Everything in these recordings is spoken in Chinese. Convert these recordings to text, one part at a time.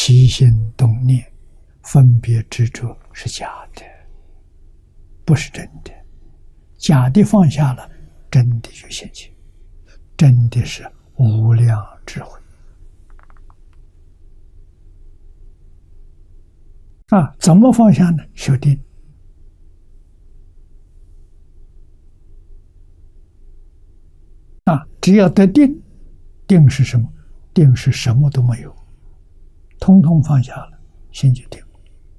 起心动念、分别执着是假的，不是真的。假的放下了，真的就现前，真的是无量智慧。怎么放下呢？修定。只要得定，定是什么？定是什么都没有，通通放下了，心就定。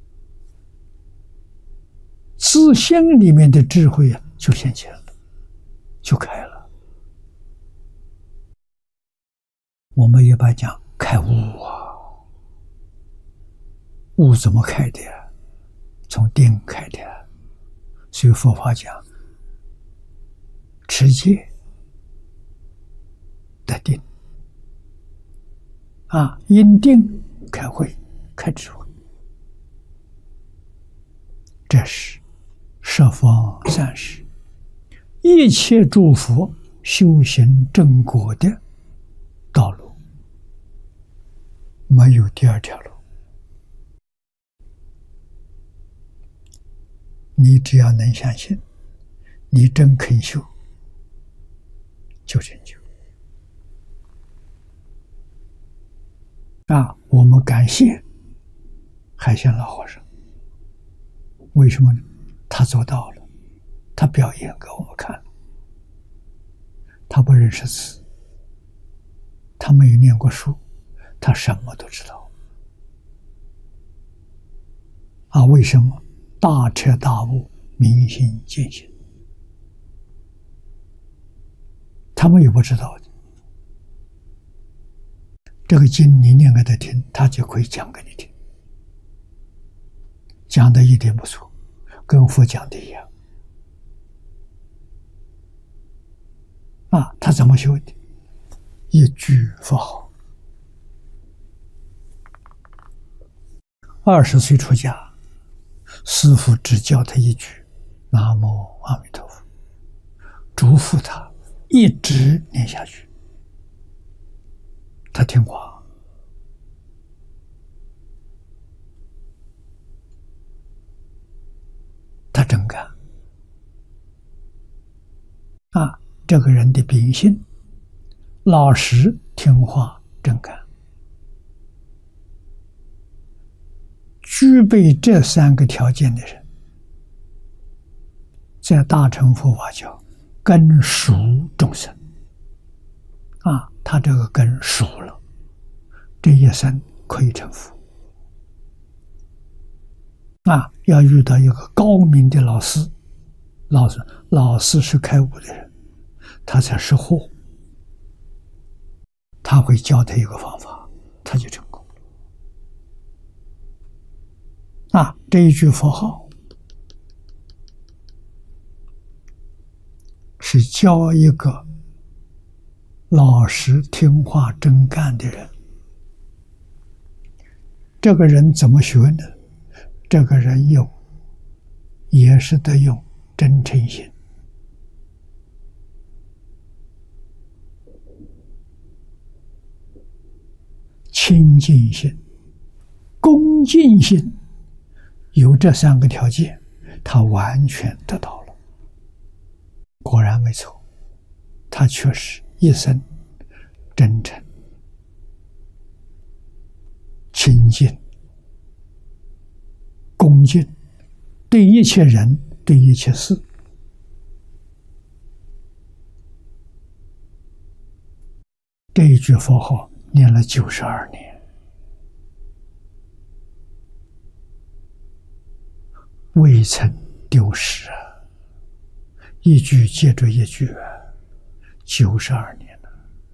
自心里面的智慧就现前了，就开了。我们一般讲开悟悟怎么开的呀？从定开的。所以佛法讲持戒得定因定开慧，开智慧。这是十方三世一切诸佛修行正果的道路，没有第二条路。你只要能相信，你真肯修，就成就。我们感谢海鲜老和尚，为什么呢？他做到了，他表演给我们看了。他不认识字，他没有念过书，他什么都知道。为什么？大彻大悟，明心见性，他们也不知道的。这个经你念给他听，他就可以讲给你听，讲的一点不错，跟佛讲的一样。他怎么修的？一句佛号。20岁出家，师父只教他一句南无阿弥陀佛，嘱咐他一直念下去。他听话，他真干。这个人的秉性，老实听话真干，具备这3个条件的人，在大乘佛法叫根熟众生。他这个根熟了，这一生可以成佛。要遇到一个高明的老师，老师是开悟的人，他才是货，他会教他一个方法，他就成功。这一句佛号是教一个老实听话真干的人。这个人怎么学呢？这个人也是得用真诚心，清净心、恭敬心，有这3个条件，他完全得到了。果然没错，他确实一生真诚、清净、恭敬，对一切人，对一切事。这一句佛号念了92年，未曾丢失一句接着一句，92年了。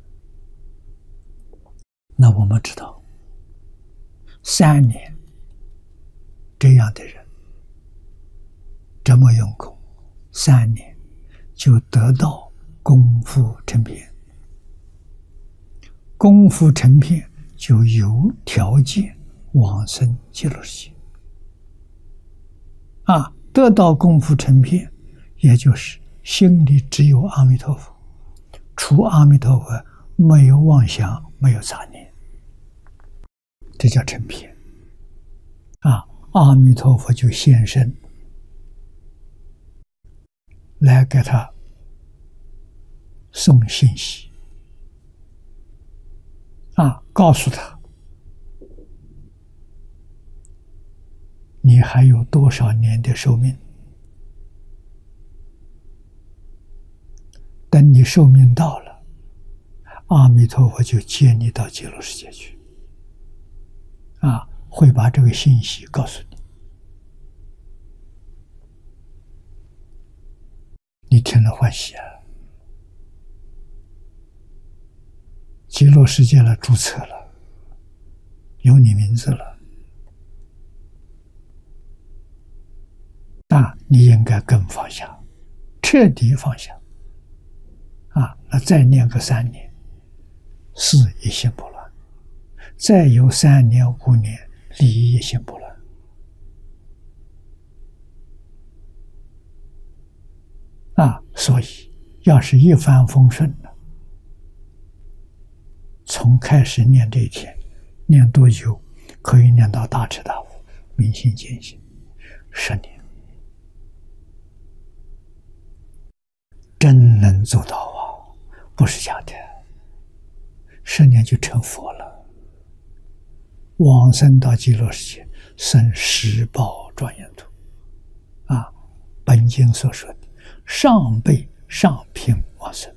那我们知道，3年这样的人这么用功，3年就得到功夫成片。功夫成片就有条件往生极乐世界。得到功夫成片，也就是心里只有阿弥陀佛，除阿弥陀佛没有妄想，没有杂念， 这叫成片啊！阿弥陀佛就现身来给他送信息啊，告诉他你还有多少年的寿命，等你寿命到了，阿弥陀佛就接你到极乐世界去啊，会把这个信息告诉你。你听了欢喜啊，极乐世界了，注册了，有你名字了啊，你应该更放下，彻底放下啊！那再念个3年，事一心不乱，再有3年5年，理一心不乱啊！所以要是一帆风顺的，从开始念这一天，念多久可以念到大彻大悟、明心见性？10年，真能做到啊！不是假的，10年就成佛了，往生到极乐世界，生十报庄严土啊！本经所说的上辈上品往生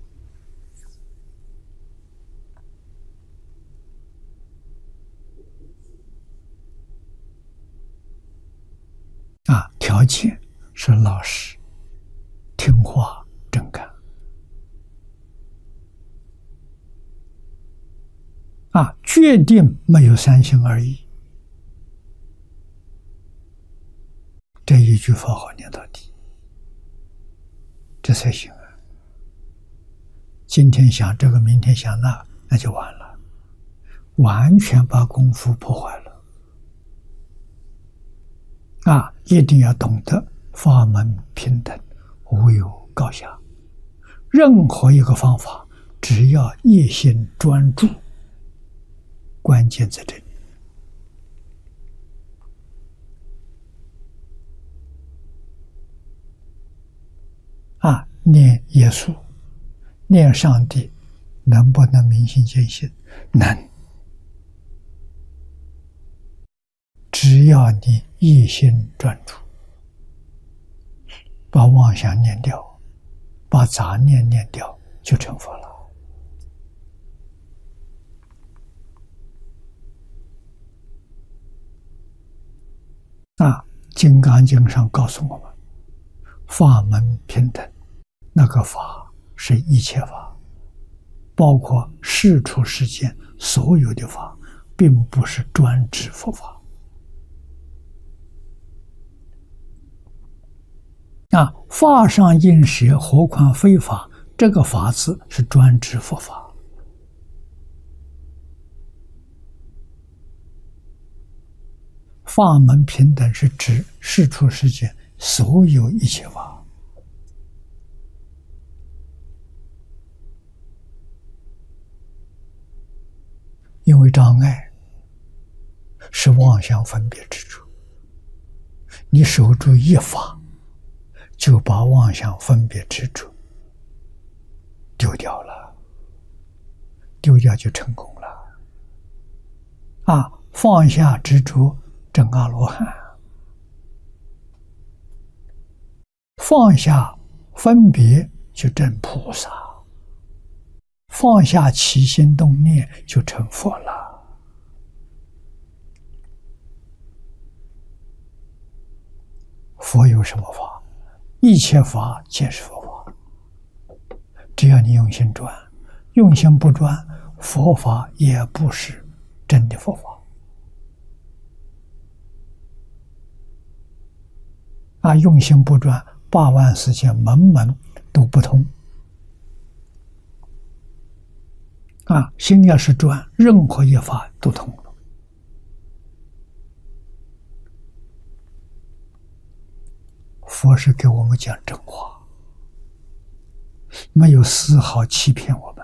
啊，条件是老实、听话、正干啊，决定没有3心二意，这一句佛号念到底，这才行啊！今天想这个，明天想那，那就完了，完全把功夫破坏了啊！一定要懂得法门平等，无有高下，任何一个方法，只要一心专注，关键在这里啊！念耶稣，念上帝，能不能明心见性？能，只要你一心专注，把妄想念掉，把杂念念掉，就成佛了啊！金刚经上告诉我们，法门平等，那个法是一切法，包括世出世间所有的法，并不是专指佛法啊！法上应舍，何况非法？这个法字是专指佛法。法门平等是指世出世间所有一切法，因为障碍是妄想分别之处，你守住一法，就把妄想分别之处丢掉了，丢掉就成功了啊！放下执着，证阿罗汉；放下分别，就证菩萨；放下起心动念，就成佛了。佛有什么法？一切法皆是佛法。只要你用心专，用心不专，佛法也不是真的佛法啊！用心不专，8万4千门门都不通啊！心要是专，任何一法都通了。佛是给我们讲真话，没有丝毫欺骗我们。